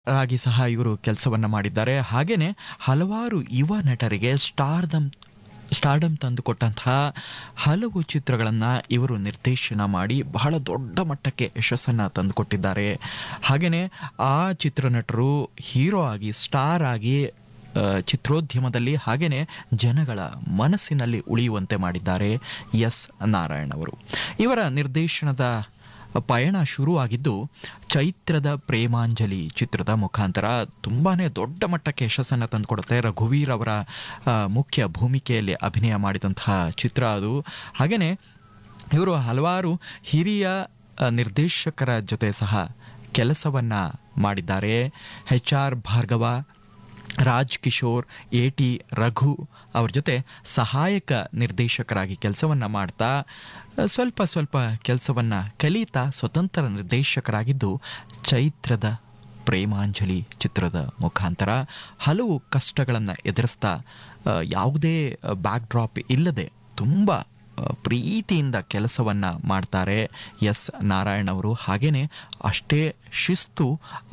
ಆಗಿ ಸಹ ಇವರು ಕೆಲಸವನ್ನ ಮಾಡಿದ್ದಾರೆ. ಹಾಗೇನೆ ಹಲವಾರು ಯುವ ನಟರಿಗೆ ಸ್ಟಾರ್ಡಮ್ ತಂದುಕೊಟ್ಟಂತಹ ಹಲವು ಚಿತ್ರಗಳನ್ನ ಇವರು ನಿರ್ದೇಶನ ಮಾಡಿ ಬಹಳ ದೊಡ್ಡ ಮಟ್ಟಕ್ಕೆ ಯಶಸ್ಸನ್ನ ತಂದುಕೊಟ್ಟಿದ್ದಾರೆ. ಹಾಗೇನೆ ಆ ಚಿತ್ರನಟರು ಹೀರೋ ಆಗಿ ಸ್ಟಾರ್ ಆಗಿ ಚಿತ್ರೋದ್ಯಮದಲ್ಲಿ ಹಾಗೇನೆ ಜನಗಳ ಮನಸ್ಸಿನಲ್ಲಿ ಉಳಿಯುವಂತೆ ಮಾಡಿದ್ದಾರೆ ಎಸ್ ನಾರಾಯಣ್ ಅವರು. ಇವರ ನಿರ್ದೇಶನದ ಪಯಣ ಶುರುವಾಗಿದ್ದು ಚೈತ್ರದ ಪ್ರೇಮಾಂಜಲಿ ಚಿತ್ರದ ಮುಖಾಂತರ. ತುಂಬಾನೇ ದೊಡ್ಡ ಮಟ್ಟಕ್ಕೆ ಯಶಸ್ಸನ್ನು ತಂದುಕೊಡುತ್ತೆ. ರಘುವೀರ್ ಅವರ ಮುಖ್ಯ ಭೂಮಿಕೆಯಲ್ಲಿ ಅಭಿನಯ ಮಾಡಿದಂತಹ ಚಿತ್ರ ಅದು. ಹಾಗೇನೆ ಇವರು ಹಲವಾರು ಹಿರಿಯ ನಿರ್ದೇಶಕರ ಜೊತೆ ಸಹ ಕೆಲಸವನ್ನ ಮಾಡಿದ್ದಾರೆ. HR ಭಾರ್ಗವ, ರಾಜ್ ಕಿಶೋರ್, AT ರಘು ಅವ್ರ ಜೊತೆ ಸಹಾಯಕ ನಿರ್ದೇಶಕರಾಗಿ ಕೆಲಸವನ್ನ ಮಾಡ್ತಾ ಸ್ವಲ್ಪ ಕೆಲಸವನ್ನ ಕಲಿತಾ ಸ್ವತಂತ್ರ ನಿರ್ದೇಶಕರಾಗಿದ್ದು ಚೈತ್ರದ ಪ್ರೇಮಾಂಜಲಿ ಚಿತ್ರದ ಮುಖಾಂತರ ಹಲವು ಕಷ್ಟಗಳನ್ನು ಎದುರಿಸ್ತಾ ಯಾವುದೇ ಬ್ಯಾಕ್ ಡ್ರಾಪ್ ಇಲ್ಲದೆ ತುಂಬ ಪ್ರೀತಿಯಿಂದ ಕೆಲಸವನ್ನ ಮಾಡ್ತಾರೆ ಎಸ್ ನಾರಾಯಣ್ ಅವರು. ಹಾಗೇನೆ ಅಷ್ಟೇ ಶಿಸ್ತು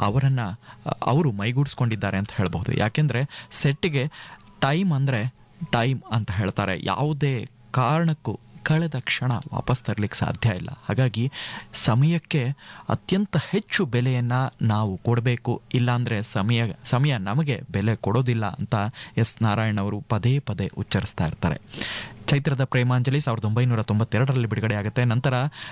ಅವರು ಮೈಗೂಡಿಸ್ಕೊಂಡಿದ್ದಾರೆ ಅಂತ ಹೇಳ್ಬಹುದು. ಯಾಕೆಂದ್ರೆ ಸೆಟ್ಗೆ ಟೈಮ್ ಅಂದ್ರೆ ಟೈಮ್ ಅಂತ ಹೇಳ್ತಾರೆ. ಯಾವುದೇ ಕಾರಣಕ್ಕೂ ಕಳೆದ ಕ್ಷಣ ವಾಪಸ್ ತರಲಿಕ್ಕೆ ಸಾಧ್ಯ ಇಲ್ಲ. ಹಾಗಾಗಿ ಸಮಯಕ್ಕೆ ಅತ್ಯಂತ ಹೆಚ್ಚು ಬೆಲೆಯನ್ನ ನಾವು ಕೊಡಬೇಕು, ಇಲ್ಲಾಂದ್ರೆ ಸಮಯ ನಮಗೆ ಬೆಲೆ ಕೊಡೋದಿಲ್ಲ ಅಂತ ಎಸ್ ನಾರಾಯಣ್ ಅವರು ಪದೇ ಪದೇ ಉಚ್ಚರಿಸ್ತಾ ಇರ್ತಾರೆ. ಚೈತ್ರದ ಪ್ರೇಮಾಂಜಲಿ 1992ರಲ್ಲಿ ಬಿಡುಗಡೆ ಆಗುತ್ತೆ. ನಂತರ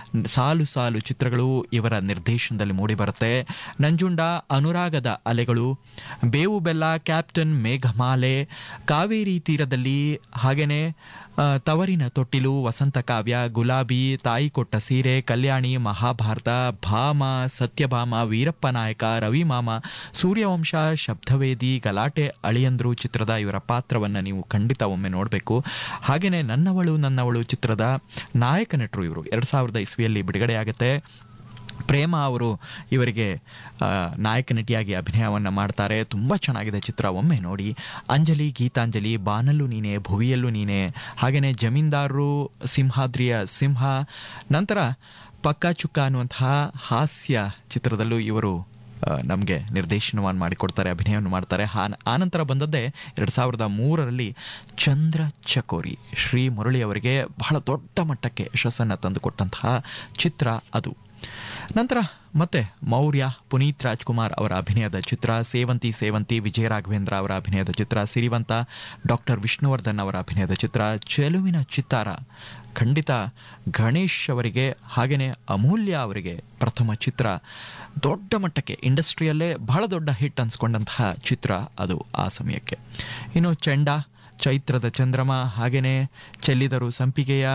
ಸಾಲು ಚಿತ್ರಗಳು ಇವರ ನಿರ್ದೇಶನದಲ್ಲಿ ಮೂಡಿಬರುತ್ತೆ. ನಂಜುಂಡ, ಅನುರಾಗದ ಅಲೆಗಳು, ಬೇವು ಬೆಲ್ಲ, ಕ್ಯಾಪ್ಟನ್ ಮೇಘಮಾಲೆ, ಕಾವೇರಿ ತೀರದಲ್ಲಿ, ಹಾಗೇನೆ ತವರಿನ ತೊಟ್ಟಿಲು, ವಸಂತ ಕಾವ್ಯ, ಗುಲಾಬಿ, ತಾಯಿ ಕೊಟ್ಟ ಸೀರೆ, ಕಲ್ಯಾಣಿ, ಮಹಾಭಾರತ, ಭಾಮ, ಸತ್ಯಭಾಮ, ವೀರಪ್ಪ ನಾಯಕ, ರವಿಮಾಮ, ಸೂರ್ಯವಂಶ, ಶಬ್ದವೇದಿ, ಗಲಾಟೆ ಅಳಿಯಂದ್ರು ಚಿತ್ರದ ಇವರ ಪಾತ್ರವನ್ನು ನೀವು ಖಂಡಿತ ಒಮ್ಮೆ ನೋಡಬೇಕು. ಹಾಗೇನೆ ನನ್ನವಳು ಚಿತ್ರದ ನಾಯಕ ನಟರು ಇವರು 2000 ಇಸ್ವಿಯಲ್ಲಿ ಬಿಡುಗಡೆಯಾಗುತ್ತೆ. ಪ್ರೇಮ ಅವರು ಇವರಿಗೆ ನಾಯಕ ನಟಿಯಾಗಿ ಅಭಿನಯವನ್ನು ಮಾಡ್ತಾರೆ. ತುಂಬ ಚೆನ್ನಾಗಿದೆ ಚಿತ್ರ, ಒಮ್ಮೆ ನೋಡಿ. ಅಂಜಲಿ, ಗೀತಾಂಜಲಿ, ಬಾನಲ್ಲೂ ನೀನೆ, ಭುವಿಯಲ್ಲೂ ನೀನೆ, ಹಾಗೆಯೇ ಜಮೀನ್ದಾರರು, ಸಿಂಹಾದ್ರಿಯ ಸಿಂಹ, ನಂತರ ಪಕ್ಕಾ ಚುಕ್ಕ ಅನ್ನುವಂತಹ ಹಾಸ್ಯ ಚಿತ್ರದಲ್ಲೂ ಇವರು ನಮಗೆ ನಿರ್ದೇಶನವನ್ನು ಮಾಡಿಕೊಡ್ತಾರೆ, ಅಭಿನಯವನ್ನು ಮಾಡ್ತಾರೆ. ಆನಂತರ ಬಂದದ್ದೇ 2003ರಲ್ಲಿ ಚಂದ್ರ ಚಕೋರಿ, ಶ್ರೀ ಮುರಳಿ ಅವರಿಗೆ ಬಹಳ ದೊಡ್ಡ ಮಟ್ಟಕ್ಕೆ ಯಶಸ್ಸನ್ನು ತಂದುಕೊಟ್ಟಂತಹ ಚಿತ್ರ ಅದು. ನಂತರ ಮತ್ತೆ ಮೌರ್ಯ, ಪುನೀತ್ ರಾಜ್ಕುಮಾರ್ ಅವರ ಅಭಿನಯದ ಚಿತ್ರ, ಸೇವಂತಿ, ವಿಜಯ ರಾಘವೇಂದ್ರ ಅವರ ಅಭಿನಯದ ಚಿತ್ರ, ಸಿರಿವಂತ, ಡಾಕ್ಟರ್ ವಿಷ್ಣುವರ್ಧನ್ ಅವರ ಅಭಿನಯದ ಚಿತ್ರ, ಚೆಲುವಿನ ಚಿತ್ತಾರ, ಖಂಡಿತ ಗಣೇಶ್ ಅವರಿಗೆ ಹಾಗೇನೆ ಅಮೂಲ್ಯ ಅವರಿಗೆ ಪ್ರಥಮ ಚಿತ್ರ. ದೊಡ್ಡ ಮಟ್ಟಕ್ಕೆ ಇಂಡಸ್ಟ್ರಿಯಲ್ಲೇ ಬಹಳ ದೊಡ್ಡ ಹಿಟ್ ಅನ್ಸ್ಕೊಂಡಂತಹ ಚಿತ್ರ ಅದು ಆ ಸಮಯಕ್ಕೆ. ಇನ್ನು ಚೆಂಡ, ಚೈತ್ರದ ಚಂದ್ರಮ, ಹಾಗೇನೆ ಚೆಲ್ಲಿದರು ಸಂಪಿಗೆಯ,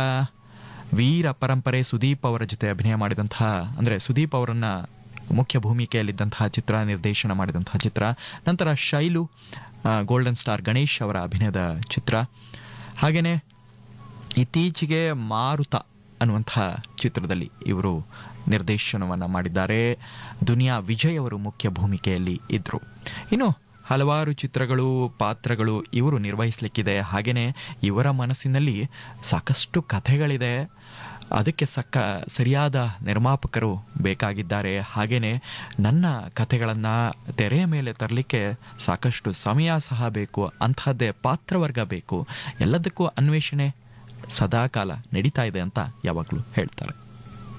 ವೀರ ಪರಂಪರೆ, ಸುದೀಪ್ ಅವರ ಜೊತೆ ಅಭಿನಯ ಮಾಡಿದಂತಹ, ಅಂದರೆ ಸುದೀಪ್ ಅವರನ್ನ ಮುಖ್ಯ ಭೂಮಿಕೆಯಲ್ಲಿದ್ದಂತಹ ಚಿತ್ರ, ನಿರ್ದೇಶನ ಮಾಡಿದಂತಹ ಚಿತ್ರ. ನಂತರ ಶೈಲು, ಗೋಲ್ಡನ್ ಸ್ಟಾರ್ ಗಣೇಶ್ ಅವರ ಅಭಿನಯದ ಚಿತ್ರ. ಹಾಗೇನೆ ಇತ್ತೀಚೆಗೆ ಮಾರುತ ಅನ್ನುವಂತಹ ಚಿತ್ರದಲ್ಲಿ ಇವರು ನಿರ್ದೇಶನವನ್ನು ಮಾಡಿದ್ದಾರೆ. ದುನಿಯಾ ವಿಜಯ್ ಅವರು ಮುಖ್ಯ ಭೂಮಿಕೆಯಲ್ಲಿ ಇದ್ರು. ಇನ್ನು ಹಲವಾರು ಚಿತ್ರಗಳು, ಪಾತ್ರಗಳು ಇವರು ನಿರ್ವಹಿಸಲಿಕ್ಕಿದೆ. ಹಾಗೆಯೇ ಇವರ ಮನಸ್ಸಿನಲ್ಲಿ ಸಾಕಷ್ಟು ಕಥೆಗಳಿದೆ. ಅದಕ್ಕೆ ಸರಿಯಾದ ನಿರ್ಮಾಪಕರು ಬೇಕಾಗಿದ್ದಾರೆ. ಹಾಗೆಯೇ ನನ್ನ ಕಥೆಗಳನ್ನು ತೆರೆಯ ಮೇಲೆ ತರಲಿಕ್ಕೆ ಸಾಕಷ್ಟು ಸಮಯ ಸಹ ಬೇಕು, ಅಂಥದ್ದೇ ಪಾತ್ರವರ್ಗ ಬೇಕು. ಎಲ್ಲದಕ್ಕೂ ಅನ್ವೇಷಣೆ ಸದಾಕಾಲ ನಡೀತಾ ಇದೆ ಅಂತ ಯಾವಾಗಲೂ ಹೇಳ್ತಾರೆ.